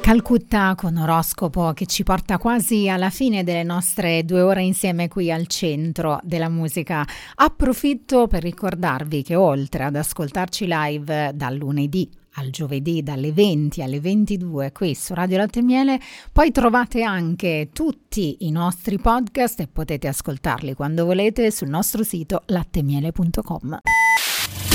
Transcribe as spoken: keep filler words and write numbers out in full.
Calcutta con oroscopo che ci porta quasi alla fine delle nostre due ore insieme qui al centro della musica. Approfitto per ricordarvi che oltre ad ascoltarci live dal lunedì al giovedì dalle venti alle ventidue qui su Radio Latte e Miele, poi trovate anche tutti i nostri podcast e potete ascoltarli quando volete sul nostro sito lattemiele punto com.